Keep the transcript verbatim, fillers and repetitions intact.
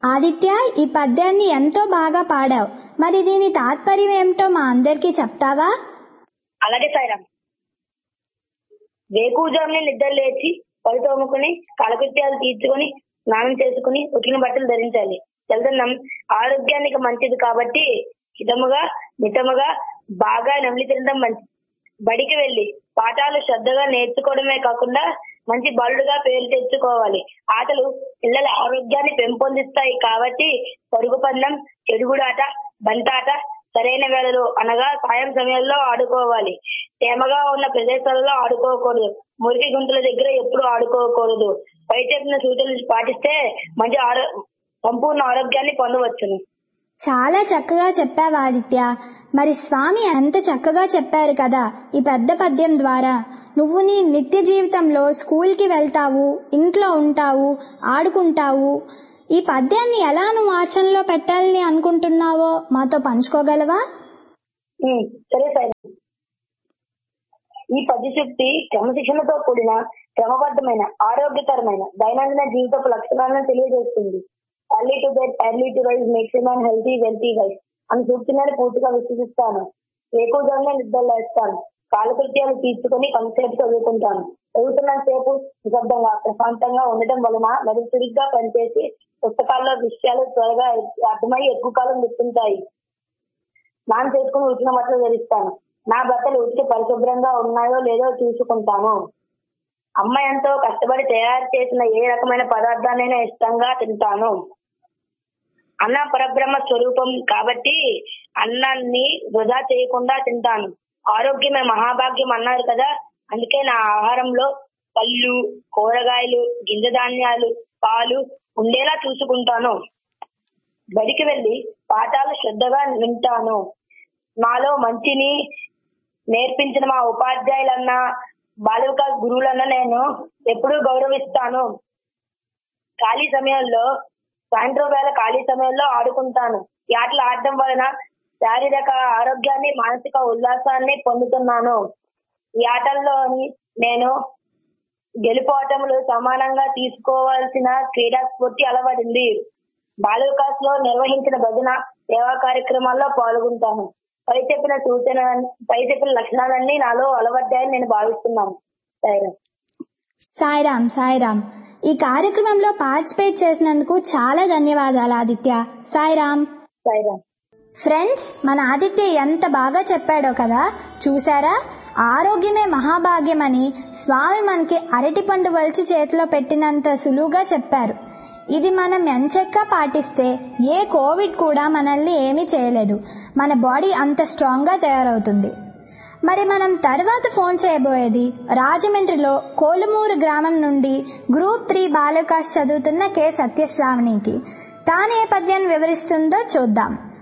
ఆదిత్య, ఈ పద్యాన్ని ఎంతో బాగా పాడావు. మరి దీని తాత్పర్యం ఏమిటో మా అందరికీ చెప్తావా? అలాగే సాయిరామ్. వేకువజామునే నిద్ర లేచి పళ్ళు తోముకుని కాలకృత్యాలు తీర్చుకుని స్నానం చేసుకుని ఉతికిన బట్టలు ధరించాలి. చల్లదనం ఆరోగ్యానికి మంచిది కాబట్టి హితముగా మితముగా బాగా నమిలి తినడం మంచిది. బడికి వెళ్లి పాఠాలు శ్రద్ధగా నేర్చుకోవడమే కాకుండా మంచి బాలుడుగా పేరు తెచ్చుకోవాలి. ఆటలు పిల్లల ఆరోగ్యాన్ని పెంపొందిస్తాయి కాబట్టి పరుగు పందెం, చెడుగుడాట, బంతాట సరైన వేళలో అనగా సాయం సమయంలో ఆడుకోవాలి. తేమగా ఉన్న ప్రదేశాలలో ఆడుకోకూడదు. మురికి గుంతల దగ్గర ఎప్పుడు ఆడుకోకూడదు. పై చెప్పిన సూచనలు పాటిస్తే మంచి ఆరో సంపూర్ణ ఆరోగ్యాన్ని పొందవచ్చును. చాలా చక్కగా చెప్పావు ఆదిత్య. మరి స్వామి ఎంత చక్కగా చెప్పారు కదా ఈ పెద్ద పద్యం ద్వారా. నువ్వు నీ నిత్య జీవితంలో స్కూల్కి వెళ్తావు, ఇంట్లో ఉంటావు, ఆడుకుంటావు. ఈ పద్యాన్ని ఎలా నువ్వు ఆచరణలో పెట్టాలని అనుకుంటున్నావో మాతో పంచుకోగలవా? సరే సార్. ఈ పద్యశక్తి క్రమశిక్షణతో కూడిన క్రమబద్ధమైన ఆరోగ్యకరమైన దైనందిన జీవితపు లక్షణాలను తెలియజేస్తుంది. Early to bed early to rise makes a man healthy wealthy wise అని సూచనని పూర్తిగా విశ్వసిస్తాను. ఎక్కువగానే నిద్ర లేస్తాను. కాలకృత్యాలు తీర్చుకొని కొంతసేపు చదువుకుంటాను. చదువుతున్న సేపు నిశ్శబ్దంగా ప్రశాంతంగా ఉండటం వలన మరి చురుగ్గా పనిచేసి పుస్తకాల్లో విషయాలు త్వరగా అర్థమై ఎక్కువ కాలం గుర్తుంటాయి. స్నానం చేసుకుని ఉతికిన బట్టలు ధరిస్తాను. నా బట్టలు ఉతికి పరిశుభ్రంగా ఉన్నాయో లేదో చూసుకుంటాను. అమ్మ ఎంతో కష్టపడి తయారు చేసిన ఏ రకమైన పదార్థాలైనా ఇష్టంగా తింటాను. అన్న పరబ్రహ్మ స్వరూపం కాబట్టి అన్నాన్ని వృధా చేయకుండా తింటాను. ఆరోగ్యమే మహాభాగ్యం అన్నారు కదా, అందుకే నా ఆహారంలో పళ్ళు, కూరగాయలు, గింజ ధాన్యాలు, పాలు ఉండేలా చూసుకుంటాను. బడికి వెళ్లి పాఠాలు శ్రద్ధగా వింటాను. నాలో మంచిని నేర్పించిన మా ఉపాధ్యాయులన్నా బాలిక గురువులన్నా నేను ఎప్పుడూ గౌరవిస్తాను. ఖాళీ సమయంలో సాయంత్రం వేళ ఖాళీ సమయంలో ఆడుకుంటాను. ఈ ఆటలు ఆడటం వలన శారీరక ఆరోగ్యాన్ని, మానసిక ఉల్లాసాన్ని పొందుతున్నాను. ఈ ఆటల్లోని నేను గెలుపోటములు సమానంగా తీసుకోవాల్సిన క్రీడా స్ఫూర్తి అలవడింది. బాలికాస్ లో నిర్వహించిన భజన సేవా కార్యక్రమాల్లో పాల్గొంటాను. పై చెప్పిన సూచన పై చెప్పిన లక్షణాలన్నీ నాలో అలవడ్డాయని నేను భావిస్తున్నాను. సాయిరామ్. సాయిరామ్ సాయిరామ్ ఈ కార్యక్రమంలో పార్టిసిపేట్ చేసినందుకు చాలా ధన్యవాదాలు ఆదిత్య. సాయిరామ్. సాయిరామ్. ఫ్రెండ్స్, మన ఆదిత్య ఎంత బాగా చెప్పాడో కదా, చూసారా? ఆరోగ్యమే మహాభాగ్యమని స్వామి మనకి అరటిపండు వలిచి చేతిలో పెట్టినంత సులువుగా చెప్పారు. ఇది మనం ఎంచక్కా పాటిస్తే ఏ కోవిడ్ కూడా మనల్ని ఏమీ చేయలేదు. మన బాడీ అంత స్ట్రాంగ్ గా తయారవుతుంది. మరి మనం తర్వాత ఫోన్ చేయబోయేది రాజమండ్రిలో కోలుమూరు గ్రామం నుండి గ్రూప్ త్రీ బాలికాస్ చదువుతున్న కె సత్యశ్రావణికి. తానే పద్యాన్ని వివరిస్తుందో చూద్దాం.